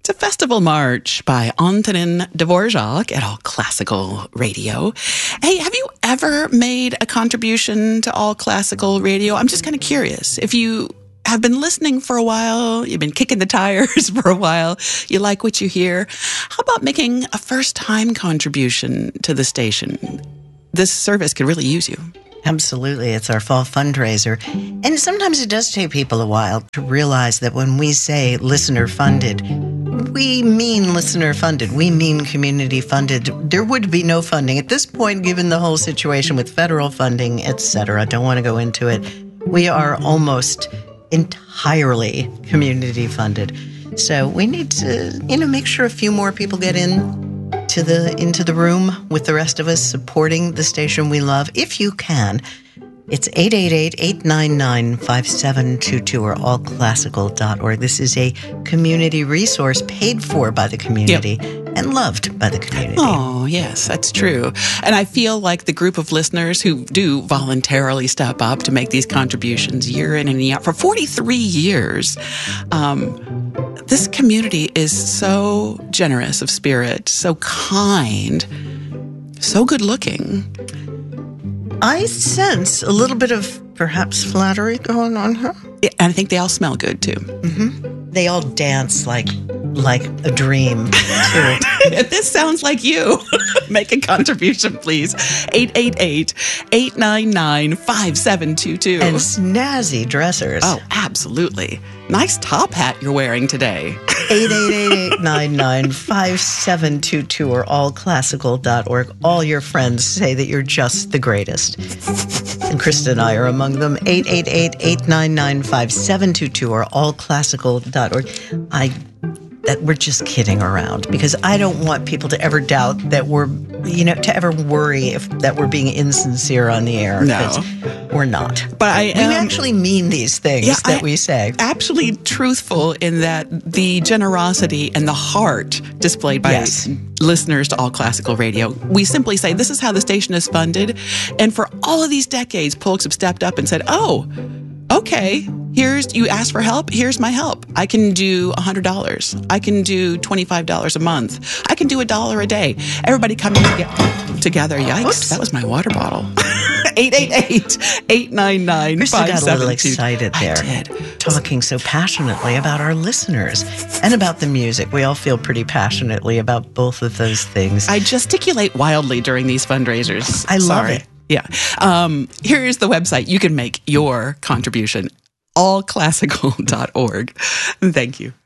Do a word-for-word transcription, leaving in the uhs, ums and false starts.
It's a festival march by Antonin Dvorak at All Classical Radio. Hey, have you ever made a contribution to All Classical Radio? I'm just kind of curious. If you have been listening for a while, you've been kicking the tires for a while, you like what you hear, how about making a first-time contribution to the station? This service could really use you. Absolutely. It's our fall fundraiser. And sometimes it does take people a while to realize that when we say listener-funded, we mean listener-funded. We mean community-funded. There would be no funding. At this point, given the whole situation with federal funding, et cetera, don't want to go into it, we are almost entirely community-funded. So we need to, you know, make sure a few more people get in to the into the room with the rest of us supporting the station we love. If you can, it's eight eight eight, eight nine nine, five seven two two or all classical dot org. This is a community resource paid for by the community yep. and loved by the community. Oh, yes, that's true. And I feel like the group of listeners who do voluntarily step up to make these contributions year in and year out for forty-three years, um, this community is so generous of spirit, so kind, so good looking. I sense a little bit of perhaps flattery going on here. Yeah, and I think they all smell good too. Mm-hmm. They all dance like like a dream too. If this sounds like you, make a contribution, please. eight eight eight, eight nine nine, five seven two two. And snazzy dressers. Oh, absolutely. Nice top hat you're wearing today. eight eight eight, eight nine nine, five seven two two or all classical dot org. All your friends say that you're just the greatest. And Krista and I are among them. eight eight eight, eight nine nine, five seven two two or all classical dot org. I that we're just kidding around because I don't want people to ever doubt that we're, you know, to ever worry if that we're being insincere on the air. No. We're not. But I am, we actually mean these things yeah, that I, we say. Actually truthful in that the generosity and the heart displayed by yes. listeners to All Classical Radio. We simply say, this is how the station is funded. And for all of these decades, folks have stepped up and said, oh, okay, here's, you asked for help, here's my help. I can do one hundred dollars. I can do twenty-five dollars a month. I can do a dollar a day. Everybody coming together. Yikes, Oops. That was my water bottle. eight eight eight, eight nine nine, five seven two two. Krista got a little excited there. I did. Talking so passionately about our listeners and about the music. We all feel pretty passionately about both of those things. I gesticulate wildly during these fundraisers. I love Sorry. it. Yeah. Um, here's the website. You can make your contribution, all classical dot org. Thank you.